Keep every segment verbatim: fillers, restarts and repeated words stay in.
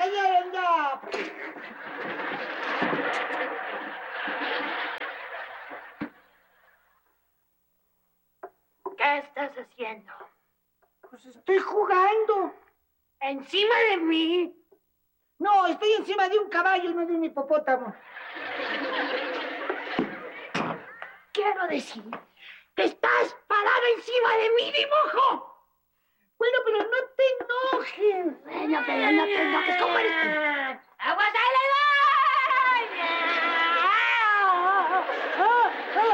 cayeron ya! ¿Qué estás haciendo? Pues estoy jugando. ¿Encima de mí? No, estoy encima de un caballo, no de un hipopótamo. Quiero decir que estás parada encima de mi dibujo. Bueno, pero no te enojes. Bueno, pero no te enojes. ¿Cómo eres tú? ¡Aguas, ahí le doy! ¡Ah! ¡Ah!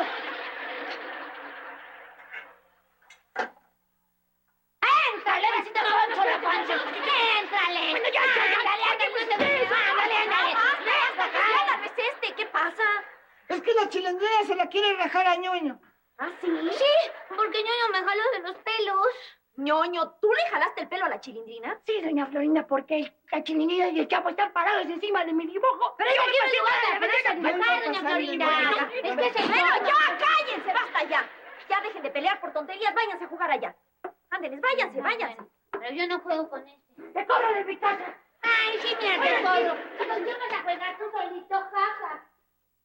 ¡Éntrale, si te poncho la panza! ¡Éntrale! Bueno, ya, ya, ya, ándale, ándale, ándale, ándale. ¿Qué es este? ¿Qué pasa? Es que la chilindrina se la quiere rajar a Ñoño. ¿Ah, sí? Sí, porque Ñoño me jaló de los pelos. Ñoño, ¿tú le jalaste el pelo a la chilindrina? Sí, doña Florinda, porque la chilinilla y el Chapo están parados encima de mi dibujo. Pero yo quiero dibujar, pero es no dibujar, está doña pasando Florinda. nada. Es que se Bueno, ya, cállense, basta ya. Ya dejen de pelear por tonterías, váyanse a jugar allá. Ándeles, váyanse, váyanse. Pero yo no juego con este. ¡Te corro de mi casa! Ay, sí, mira, te corro. Nos llevas a jugar tú solito, jaja.